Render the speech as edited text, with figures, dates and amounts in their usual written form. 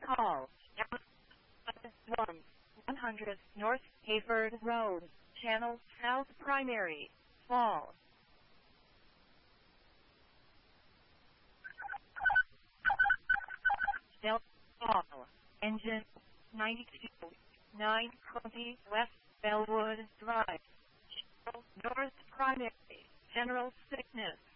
Call 1 100 North Hayford Road, Channel South Primary, Fall. Del Call. Engine 92 920 West Bellwood Drive, North Primary, General Sickness.